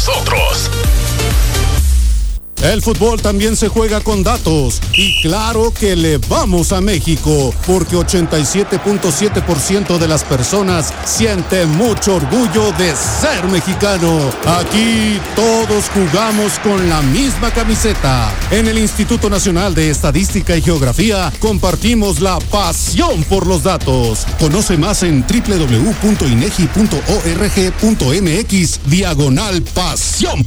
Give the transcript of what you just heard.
nosotros. El fútbol también se juega con datos y claro que le vamos a México porque 87.7% de las personas siente mucho orgullo de ser mexicano. Aquí todos jugamos con la misma camiseta. En el Instituto Nacional de Estadística y Geografía compartimos la pasión por los datos. Conoce más en www.inegi.org.mx/pasión